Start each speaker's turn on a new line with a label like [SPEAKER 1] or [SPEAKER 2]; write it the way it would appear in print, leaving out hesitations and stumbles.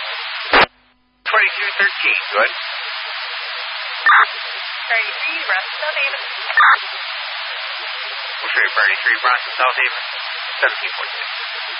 [SPEAKER 1] 2213, go ahead.
[SPEAKER 2] 33, Bronson, South Haven.
[SPEAKER 1] We'll show you 33, Bronson, South Haven, 1746.